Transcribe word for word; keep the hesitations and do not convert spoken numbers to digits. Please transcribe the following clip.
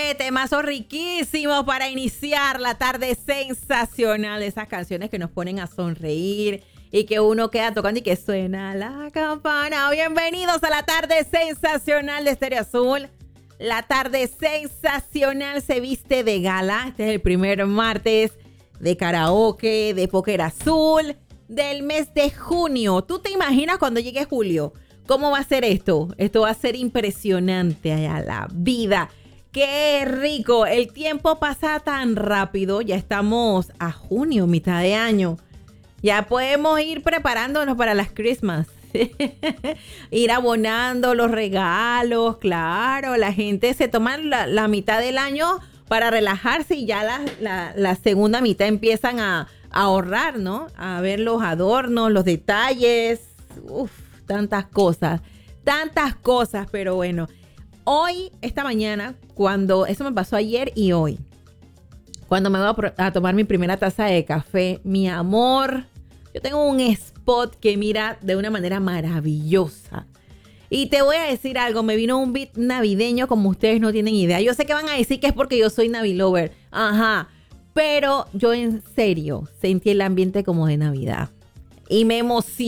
Oye, temazos riquísimos para iniciar la tarde sensacional. Esas canciones que nos ponen a sonreír y que uno queda tocando y que suena la campana. Bienvenidos a la tarde sensacional de Estéreo Azul. La tarde sensacional se viste de gala. Este es el primer martes de karaoke, de Póker Azul, del mes de junio. ¿Tú te imaginas cuando llegue julio? ¿Cómo va a ser esto? Esto va a ser impresionante allá, la vida. ¡Qué rico! El tiempo pasa tan rápido. Ya estamos a junio, mitad de año. Ya podemos ir preparándonos para las Christmas. Ir abonando los regalos, claro. La gente se toma la, la mitad del año para relajarse y ya la, la, la segunda mitad empiezan a, a ahorrar, ¿no? A ver los adornos, los detalles. Uf. Tantas cosas, tantas cosas, pero bueno, hoy, esta mañana, cuando, eso me pasó ayer y hoy, cuando me voy a, a tomar mi primera taza de café, mi amor, yo tengo un spot que mira de una manera maravillosa. Y te voy a decir algo, me vino un beat navideño como ustedes no tienen idea. Yo sé que van a decir que es porque yo soy Navilover, ajá, pero yo en serio sentí el ambiente como de Navidad y me emocioné.